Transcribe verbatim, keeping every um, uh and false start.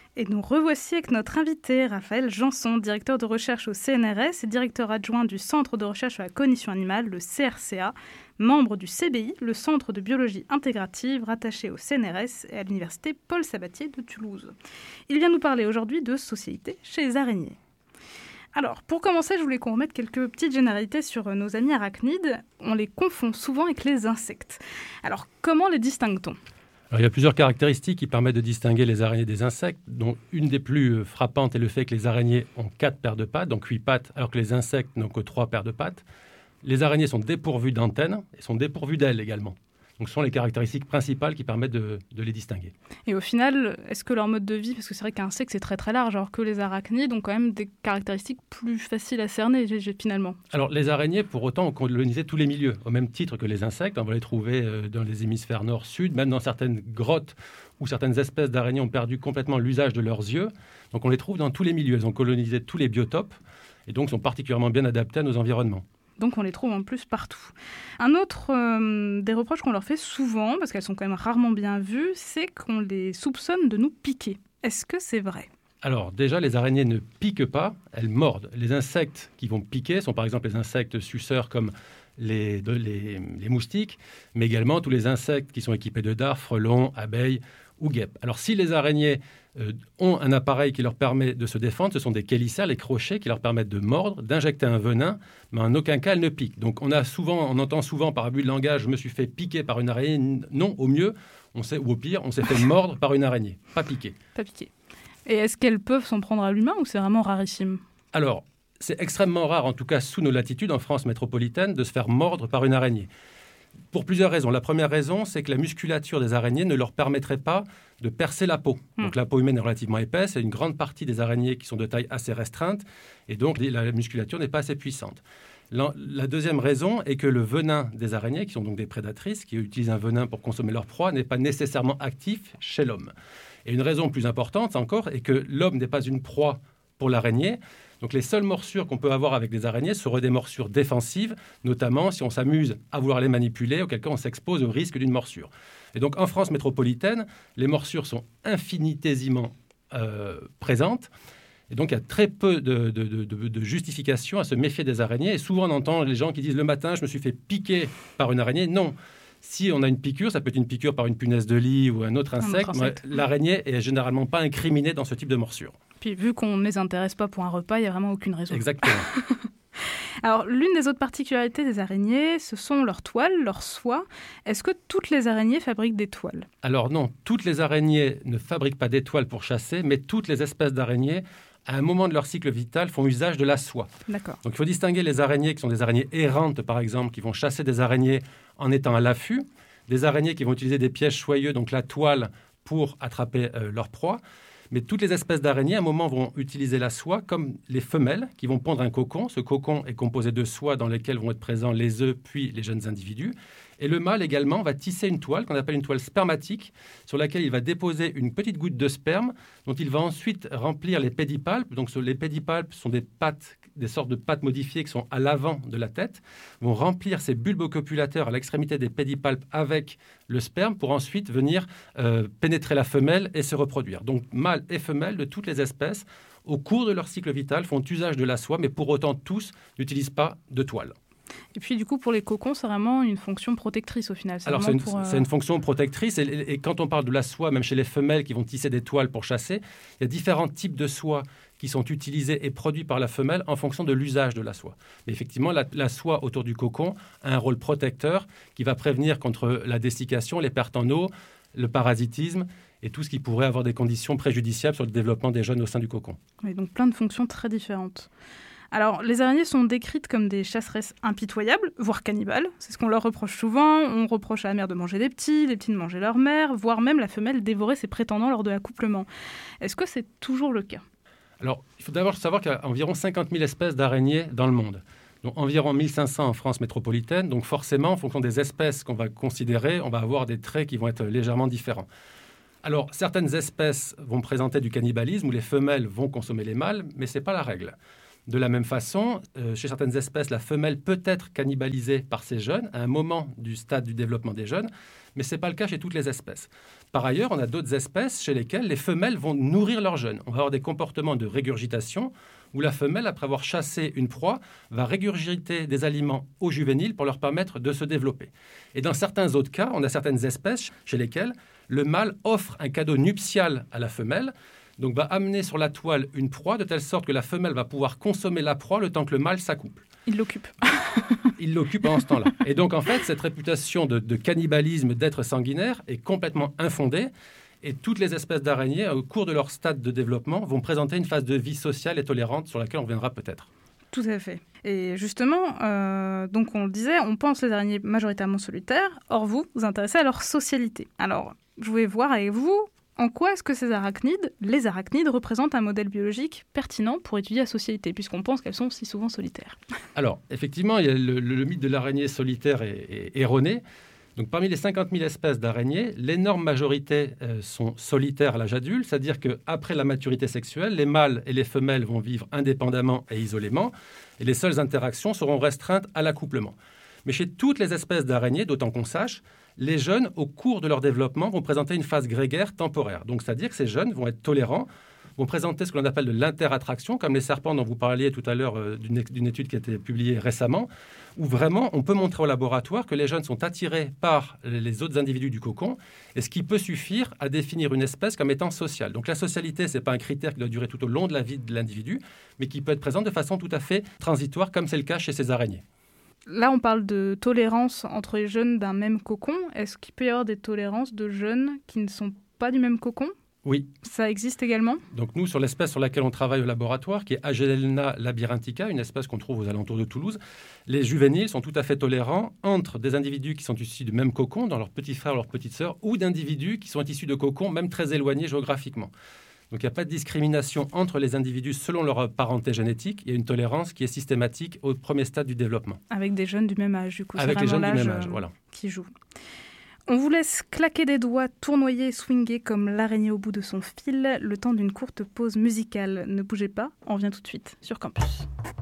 Et nous revoici avec notre invité, Raphaël Janson, directeur de recherche au C N R S et directeur adjoint du Centre de recherche sur la cognition animale, le C R C A, membre du C B I, le Centre de biologie intégrative, rattaché au C N R S et à l'université Paul Sabatier de Toulouse. Il vient nous parler aujourd'hui de socialité chez les araignées. Alors, pour commencer, je voulais qu'on remette quelques petites généralités sur nos amis arachnides. On les confond souvent avec les insectes. Alors, comment les distingue-t-on ? Alors, il y a plusieurs caractéristiques qui permettent de distinguer les araignées des insectes, dont une des plus frappantes est le fait que les araignées ont quatre paires de pattes, donc huit pattes, alors que les insectes n'ont que trois paires de pattes. Les araignées sont dépourvues d'antennes et sont dépourvues d'ailes également. Donc, ce sont les caractéristiques principales qui permettent de, de les distinguer. Et au final, est-ce que leur mode de vie, parce que c'est vrai qu'un insecte, c'est très très large, alors que les arachnides ont quand même des caractéristiques plus faciles à cerner finalement. Alors, les araignées, pour autant, ont colonisé tous les milieux, au même titre que les insectes. On va les trouver dans les hémisphères nord-sud, même dans certaines grottes où certaines espèces d'araignées ont perdu complètement l'usage de leurs yeux. Donc, on les trouve dans tous les milieux. Elles ont colonisé tous les biotopes et donc sont particulièrement bien adaptées à nos environnements. Donc on les trouve en plus partout. Un autre euh, des reproches qu'on leur fait souvent, parce qu'elles sont quand même rarement bien vues, c'est qu'on les soupçonne de nous piquer. Est-ce que c'est vrai ? Alors déjà, les araignées ne piquent pas, elles mordent. Les insectes qui vont piquer sont par exemple les insectes suceurs comme les, de, les, les moustiques, mais également tous les insectes qui sont équipés de dards, frelons, abeilles ou guêpes. Alors si les araignées euh, ont un appareil qui leur permet de se défendre, ce sont des chélicères, les crochets qui leur permettent de mordre, d'injecter un venin, mais en aucun cas elles ne piquent. Donc on, a souvent, on entend souvent par abus de langage « je me suis fait piquer par une araignée ». Non, au mieux, on sait, ou au pire, on s'est fait mordre par une araignée, pas piquer. Pas piquer. Et est-ce qu'elles peuvent s'en prendre à l'humain ou c'est vraiment rarissime ? Alors, c'est extrêmement rare, en tout cas sous nos latitudes, en France métropolitaine, de se faire mordre par une araignée. Pour plusieurs raisons. La première raison, c'est que la musculature des araignées ne leur permettrait pas de percer la peau. Mmh. Donc la peau humaine est relativement épaisse et une grande partie des araignées qui sont de taille assez restreinte et donc la musculature n'est pas assez puissante. La, la deuxième raison est que le venin des araignées, qui sont donc des prédatrices, qui utilisent un venin pour consommer leur proie, n'est pas nécessairement actif chez l'homme. Et une raison plus importante encore est que l'homme n'est pas une proie pour l'araignée. Donc les seules morsures qu'on peut avoir avec des araignées seraient des morsures défensives, notamment si on s'amuse à vouloir les manipuler, auquel cas on s'expose au risque d'une morsure. Et donc en France métropolitaine, les morsures sont infinitésimement euh, présentes. Et donc il y a très peu de, de, de, de, de justification à se méfier des araignées. Et souvent on entend les gens qui disent « le matin, je me suis fait piquer par une araignée ». Non. Si on a une piqûre, ça peut être une piqûre par une punaise de lit ou un autre insecte. Un autre insecte. L'araignée est généralement pas incriminée dans ce type de morsure. Puis vu qu'on ne les intéresse pas pour un repas, il n'y a vraiment aucune raison. Exactement. Alors, l'une des autres particularités des araignées, ce sont leurs toiles, leurs soies. Est-ce que toutes les araignées fabriquent des toiles ? Alors non, toutes les araignées ne fabriquent pas des toiles pour chasser, mais toutes les espèces d'araignées, à un moment de leur cycle vital, font usage de la soie. D'accord. Donc il faut distinguer les araignées qui sont des araignées errantes, par exemple, qui vont chasser des araignées en étant à l'affût, des araignées qui vont utiliser des pièges soyeux, donc la toile, pour attraper euh, leur proie. Mais toutes les espèces d'araignées, à un moment, vont utiliser la soie comme les femelles qui vont pondre un cocon. Ce cocon est composé de soie dans lesquelles vont être présents les œufs puis les jeunes individus. Et le mâle également va tisser une toile qu'on appelle une toile spermatique sur laquelle il va déposer une petite goutte de sperme dont il va ensuite remplir les pédipalpes. Donc les pédipalpes sont des pattes, des sortes de pattes modifiées qui sont à l'avant de la tête, vont remplir ces bulbes copulateurs à l'extrémité des pédipalpes avec le sperme pour ensuite venir euh, pénétrer la femelle et se reproduire. Donc mâles et femelles de toutes les espèces, au cours de leur cycle vital, font usage de la soie, mais pour autant tous n'utilisent pas de toile. Et puis, du coup, pour les cocons, c'est vraiment une fonction protectrice au final. C'est Alors, c'est une, pour, euh... c'est une fonction protectrice. Et, et, et quand on parle de la soie, même chez les femelles qui vont tisser des toiles pour chasser, il y a différents types de soie qui sont utilisés et produits par la femelle en fonction de l'usage de la soie. Mais effectivement, la, la soie autour du cocon a un rôle protecteur qui va prévenir contre la dessiccation, les pertes en eau, le parasitisme et tout ce qui pourrait avoir des conditions préjudiciables sur le développement des jeunes au sein du cocon. Oui, donc plein de fonctions très différentes. Alors, les araignées sont décrites comme des chasseresses impitoyables, voire cannibales. C'est ce qu'on leur reproche souvent. On reproche à la mère de manger les petits, les petits de manger leur mère, voire même la femelle dévorer ses prétendants lors de l'accouplement. Est-ce que c'est toujours le cas ? Alors, il faut d'abord savoir qu'il y a environ cinquante mille espèces d'araignées dans le monde. Donc, environ mille cinq cents en France métropolitaine. Donc, forcément, en fonction des espèces qu'on va considérer, on va avoir des traits qui vont être légèrement différents. Alors, certaines espèces vont présenter du cannibalisme où les femelles vont consommer les mâles, mais ce n'est pas la règle. De la même façon, euh, chez certaines espèces, la femelle peut être cannibalisée par ses jeunes à un moment du stade du développement des jeunes, mais ce n'est pas le cas chez toutes les espèces. Par ailleurs, on a d'autres espèces chez lesquelles les femelles vont nourrir leurs jeunes. On va avoir des comportements de régurgitation où la femelle, après avoir chassé une proie, va régurgiter des aliments aux juvéniles pour leur permettre de se développer. Et dans certains autres cas, on a certaines espèces chez lesquelles le mâle offre un cadeau nuptial à la femelle, donc va amener sur la toile une proie de telle sorte que la femelle va pouvoir consommer la proie le temps que le mâle s'accouple. Il l'occupe. Il l'occupe pendant ce temps-là. Et donc, en fait, cette réputation de, de cannibalisme, d'être sanguinaire, est complètement infondée. Et toutes les espèces d'araignées, au cours de leur stade de développement, vont présenter une phase de vie sociale et tolérante sur laquelle on reviendra peut-être. Tout à fait. Et justement, euh, donc on le disait, on pense les araignées majoritairement solitaires. Or, vous vous intéressez à leur socialité. Alors, je voulais voir avec vous, en quoi est-ce que ces arachnides, les arachnides, représentent un modèle biologique pertinent pour étudier la socialité, puisqu'on pense qu'elles sont si souvent solitaires? Alors, effectivement, il y a le, le, le mythe de l'araignée solitaire est, est erroné. Donc, parmi les cinquante mille espèces d'araignées, l'énorme majorité euh, sont solitaires à l'âge adulte, c'est-à-dire qu'après la maturité sexuelle, les mâles et les femelles vont vivre indépendamment et isolément, et les seules interactions seront restreintes à l'accouplement. Mais chez toutes les espèces d'araignées, d'autant qu'on sache, les jeunes, au cours de leur développement, vont présenter une phase grégaire temporaire. Donc, c'est-à-dire que ces jeunes vont être tolérants, vont présenter ce que l'on appelle de l'interattraction, comme les serpents dont vous parliez tout à l'heure euh, d'une, d'une étude qui a été publiée récemment, où vraiment on peut montrer au laboratoire que les jeunes sont attirés par les autres individus du cocon, et ce qui peut suffire à définir une espèce comme étant sociale. Donc la socialité, ce n'est pas un critère qui doit durer tout au long de la vie de l'individu, mais qui peut être présent de façon tout à fait transitoire, comme c'est le cas chez ces araignées. Là, on parle de tolérance entre les jeunes d'un même cocon. Est-ce qu'il peut y avoir des tolérances de jeunes qui ne sont pas du même cocon? Oui. Ça existe également? Donc nous, sur l'espèce sur laquelle on travaille au laboratoire, qui est Agelena labyrinthica, une espèce qu'on trouve aux alentours de Toulouse, les juvéniles sont tout à fait tolérants entre des individus qui sont issus du même cocon, dans leurs petits frères ou leurs petites sœurs, ou d'individus qui sont issus de cocons, même très éloignés géographiquement. Donc il n'y a pas de discrimination entre les individus selon leur parenté génétique. Il y a une tolérance qui est systématique au premier stade du développement. Avec des jeunes du même âge, du coup. Avec c'est les jeunes l'âge du même âge, voilà. Qui joue. On vous laisse claquer des doigts, tournoyer et swinguer comme l'araignée au bout de son fil, le temps d'une courte pause musicale. Ne bougez pas, on revient tout de suite sur Campus.